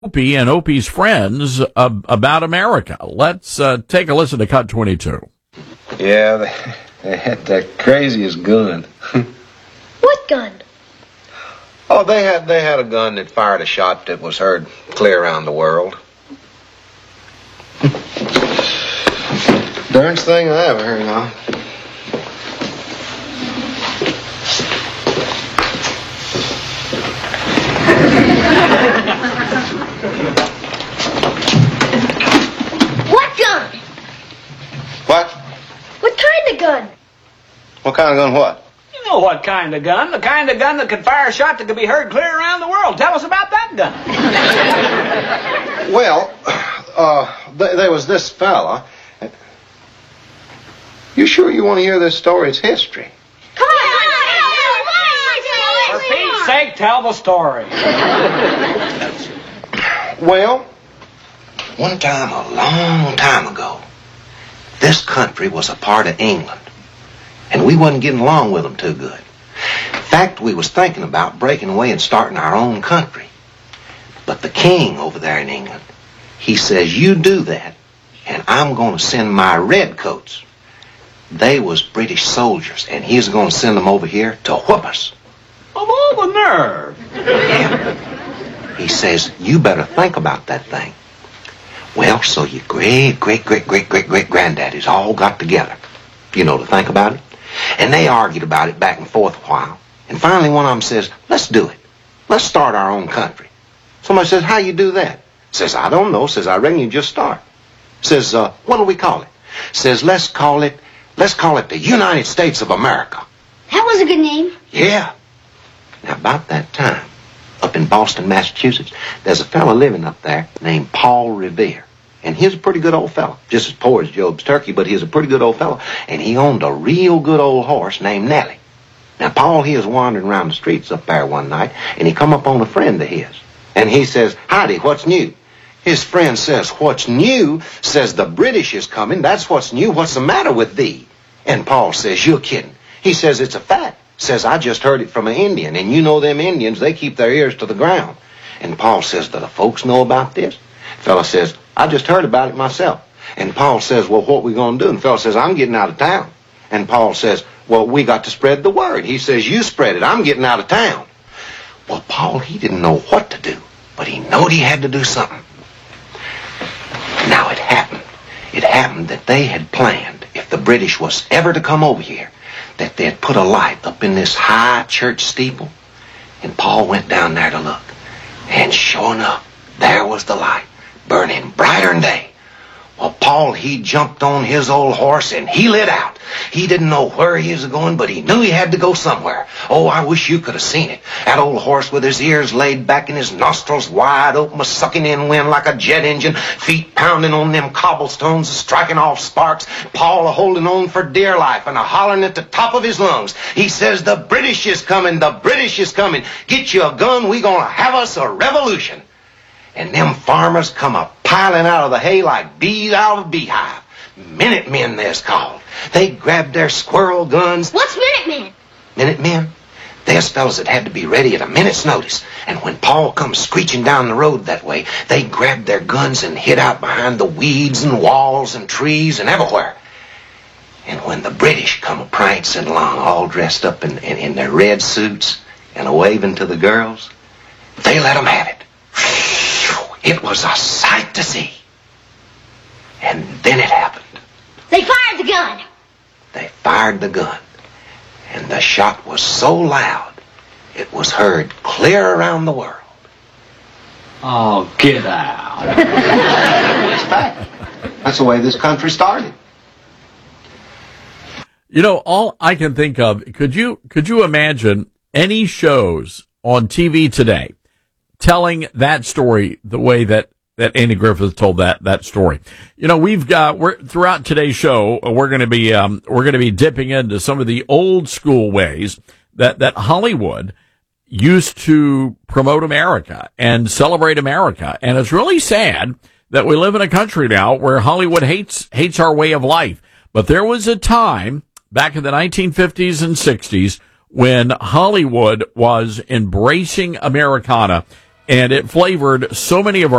Opie and Opie's friends about America. Let's take a listen to Cut 22. Yeah, they had the craziest gun. What gun? Oh, they had a gun that fired a shot that was heard clear around the world. Darnest thing I ever heard of. What gun? What? What kind of gun? What kind of gun what? You know what kind of gun? The kind of gun that can fire a shot that can be heard clear around the world. Tell us about that gun. Well, there was this fella. You sure you want to hear this story? It's history. Come on! For Pete's sake, tell the story. Well, one time, a long time ago, this country was a part of England, and we wasn't getting along with them too good. In fact, we was thinking about breaking away and starting our own country. But the king over there in England, he says, you do that, and I'm going to send my redcoats. They was British soldiers, and he's going to send them over here to whoop us. Of all the nerve. Yeah. He says, you better think about that thing. Well, so your great-great-great-great-great-great-granddaddies all got together, to think about it. And they argued about it back and forth a while. And finally one of them says, let's do it. Let's start our own country. Somebody says, how you do that? Says, I don't know. Says, I reckon you just start. Says, what do we call it? Says, let's call it the United States of America. That was a good name. Yeah. Now, about that time, up in Boston, Massachusetts, there's a fella living up there named Paul Revere. And he's a pretty good old fella. Just as poor as Job's turkey, but he's a pretty good old fella. And he owned a real good old horse named Nellie. Now, Paul, he was wandering around the streets up there one night, and he come up on a friend of his. And he says, howdy, what's new? His friend says, what's new? Says, the British is coming. That's what's new. What's the matter with thee? And Paul says, you're kidding. He says, it's a fact. Says, I just heard it from an Indian, and you know them Indians, they keep their ears to the ground. And Paul says, do the folks know about this? The fella says, I just heard about it myself. And Paul says, well, what we going to do? And the fella says, I'm getting out of town. And Paul says, well, we got to spread the word. He says, you spread it. I'm getting out of town. Well, Paul, he didn't know what to do, but he knowed he had to do something. Now it happened. It happened that they had planned, if the British was ever to come over here, that they'd put a light up in this high church steeple. And Paul went down there to look. And sure enough, there was the light, burning brighter than day. Well, Paul, he jumped on his old horse and he lit out. He didn't know where he was going, but he knew he had to go somewhere. Oh, I wish you could have seen it. That old horse with his ears laid back and his nostrils wide open was sucking in wind like a jet engine, feet pounding on them cobblestones, striking off sparks. Paul holding on for dear life and hollering at the top of his lungs. He says, the British is coming, the British is coming. Get you a gun, we gonna have us a revolution. And them farmers come piling out of the hay like bees out of a beehive. Minutemen, they's called. They grabbed their squirrel guns. What's Minutemen? Minutemen? There's fellas that had to be ready at a minute's notice. And when Paul comes screeching down the road that way, they grabbed their guns and hid out behind the weeds and walls and trees and everywhere. And when the British come prancing along, all dressed up in their red suits and a-waving to the girls, they let them have it. It was a sight to see. And then it happened. They fired the gun. They fired the gun. And the shot was so loud, it was heard clear around the world. Oh, get out. It's fact. That's the way this country started. All I can think of, could you imagine any shows on TV today telling that story the way that Andy Griffith told that story? We're throughout today's show, we're going to be dipping into some of the old school ways that Hollywood used to promote America and celebrate America. And it's really sad that we live in a country now where Hollywood hates our way of life. But there was a time back in the 1950s and 60s when Hollywood was embracing Americana. and it flavored so many of our